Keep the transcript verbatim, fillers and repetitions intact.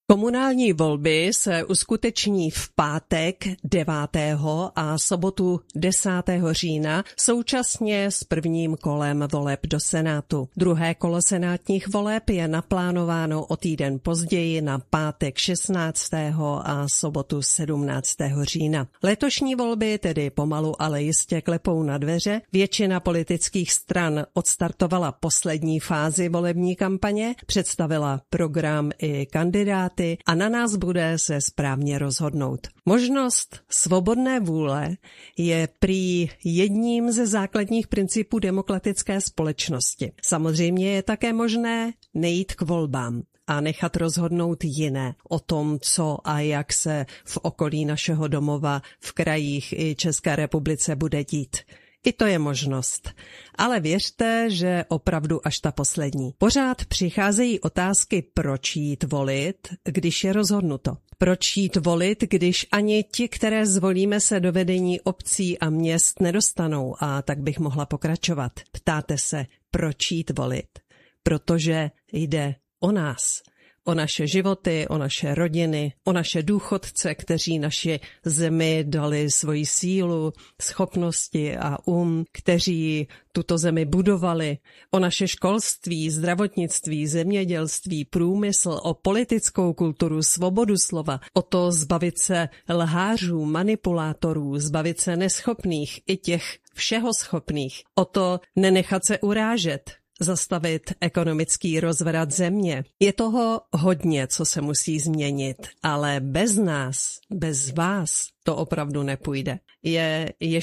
Komunální volby se uskuteční v pátek devátého a sobotu desátého října současně s prvním kolem voleb do Senátu. Druhé kolo senátních voleb je naplánováno o týden později na pátek šestnáctého a sobotu sedmnáctého října. Letošní volby tedy pomalu, ale jistě klepou na dveře. Většina politických stran odstartovala poslední fázi volební kampaně, představila program i kandidáty, a na nás bude se správně rozhodnout. Možnost svobodné vůle je prý jedním ze základních principů demokratické společnosti. Samozřejmě je také možné nejít k volbám a nechat rozhodnout jiné o tom, co a jak se v okolí našeho domova, v krajích i České republice bude dít. I to je možnost. Ale věřte, že opravdu až ta poslední. Pořád přicházejí otázky, proč jít volit, když je rozhodnuto. Proč jít volit, když ani ti, které zvolíme, se do vedení obcí a měst nedostanou, a tak bych mohla pokračovat. Ptáte se, proč jít volit? Protože jde o nás. O naše životy, o naše rodiny, o naše důchodce, kteří naši zemi dali svoji sílu, schopnosti a um, kteří tuto zemi budovali, o naše školství, zdravotnictví, zemědělství, průmysl, o politickou kulturu, svobodu slova, o to zbavit se lhářů, manipulátorů, zbavit se neschopných i těch všeho schopných, o to nenechat se urážet, zastavit ekonomický rozvrat země. Je toho hodně, co se musí změnit, ale bez nás, bez vás to opravdu nepůjde. Je ještě